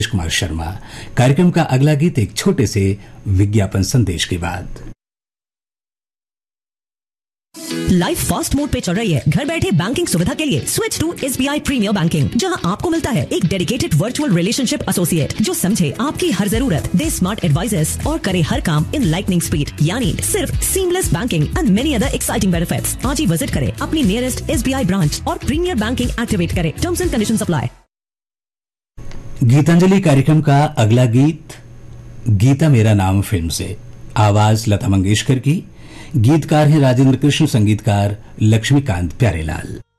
कुमार शर्मा। कार्यक्रम का अगला गीत एक छोटे से विज्ञापन संदेश के बाद। लाइफ फास्ट मोड पे चल रही है। घर बैठे बैंकिंग सुविधा के लिए switch to SBI premiere banking, जहां आपको मिलता है एक डेडिकेटेड वर्चुअल रिलेशनशिप एसोसिएट जो समझे आपकी हर जरूरत, दे स्मार्ट एडवाइजेस और करे हर काम इन लाइटनिंग स्पीड, यानी सिर्फ seamless banking and many other exciting benefits. आज ही विजिट करें अपनी नियरेस्ट SBI ब्रांच और प्रीमियर बैंकिंग एक्टिवेट करें। Terms and conditions apply. Geetanjali कार्यक्रम का अगला गीत गीता मेरा नाम फिल्म से। आवाज लता मंगेशकर की। गीतकार हैं राजेंद्र कृष्ण, संगीतकार लक्ष्मीकांत प्यारेलाल।